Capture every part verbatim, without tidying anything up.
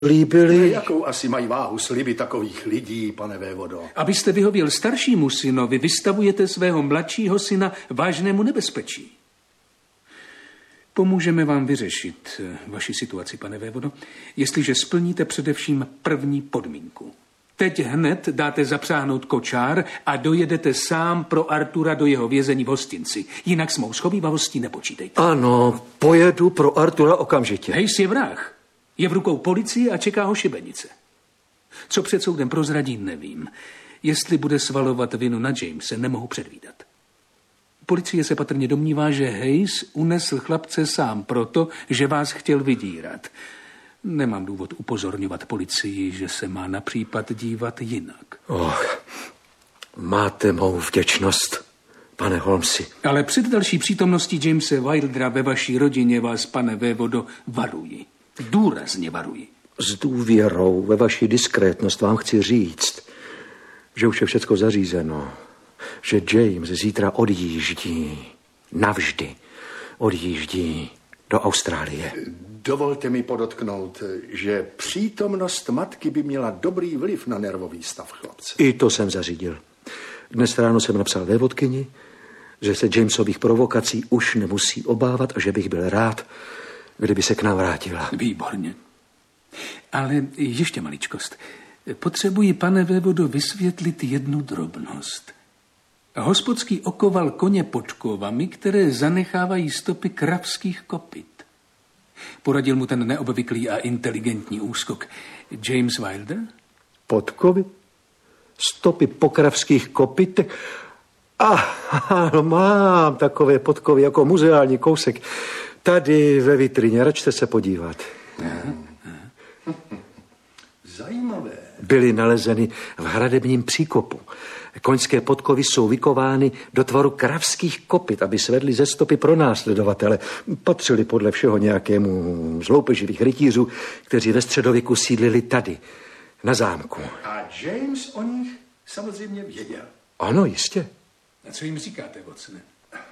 líbili. Jakou asi mají váhu sliby takových lidí, pane vévodo? Abyste vyhověl staršímu synovi, vystavujete svého mladšího syna vážnému nebezpečí. Pomůžeme vám vyřešit vaši situaci, pane vévodo, jestliže splníte především první podmínku. Teď hned dáte zapřáhnout kočár a dojedete sám pro Artura do jeho vězení v hostinci. Jinak s mou schovívavostí nepočítejte. Ano, pojedu pro Artura okamžitě. Hayes je vrah. Je v rukou policie a čeká ho šibenice. Co před soudem prozradí, nevím. Jestli bude svalovat vinu na Jamese, nemohu předvídat. Policie se patrně domnívá, že Hayes unesl chlapce sám proto, že vás chtěl vydírat. Nemám důvod upozorňovat policii, že se má na případ dívat jinak. Och, máte mou vděčnost, pane Holmesi. Ale před další přítomností Jamese Wildera ve vaší rodině vás, pane vévodo, varuji. Důrazně varuji. S důvěrou ve vaši diskrétnost vám chci říct, že už je všecko zařízeno, že James zítra odjíždí, navždy odjíždí do Austrálie. Dovolte mi podotknout, že přítomnost matky by měla dobrý vliv na nervový stav chlapce. I to jsem zařídil. Dnes ráno jsem napsal vévodkyni, že se Jamesových provokací už nemusí obávat a že bych byl rád, kdyby se k nám vrátila. Výborně. Ale ještě maličkost. Potřebuji, pane vévodo, vysvětlit jednu drobnost. Hospodský okoval koně podkovami, které zanechávají stopy kravských kopyt. Poradil mu ten neobvyklý a inteligentní úskok James Wilder? Podkovy? Stopy po kravských kopytech? Ah, mám takové podkovy jako muzeální kousek. Tady ve vitrině, račte se podívat. Aha, aha. Zajímavé. Byly nalezeny v hradebním příkopu. Koňské podkovy jsou vykovány do tvaru kravských kopyt, aby svedly ze stopy pro následovatele. Patřili podle všeho nějakému z loupeživých rytířů, kteří ve středověku sídlili tady, na zámku. A James o nich samozřejmě věděl. Ano, jistě. A co jim říkáte, Watsone?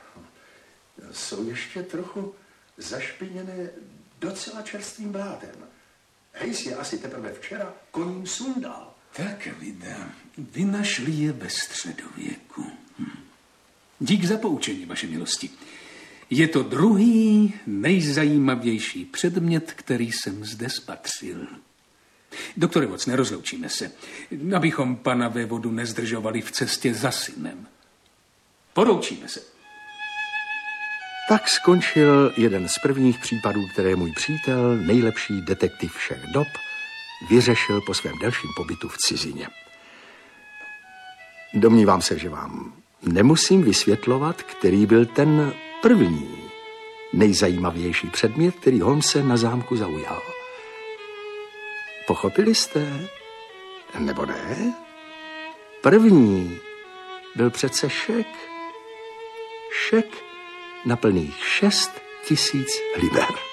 Jsou ještě trochu zašpiněné docela čerstvým blátem. Hayes je asi teprve včera koním sundal. Tak, vida, vy našli je ve středověku. Hm. Dík za poučení, vaše milosti. Je to druhý nejzajímavější předmět, který jsem zde spatřil. Doktore Watsone, rozloučíme se, abychom pana vévodu nezdržovali v cestě za synem. Poroučíme se. Tak skončil jeden z prvních případů, které můj přítel, nejlepší detektiv všech dob, vyřešil po svém delším pobytu v cizině. Domnívám se, že vám nemusím vysvětlovat, který byl ten první nejzajímavější předmět, který Holmese na zámku zaujal. Pochopili jste? Nebo ne? První byl přece šek. Šek na plných šest tisíc liber.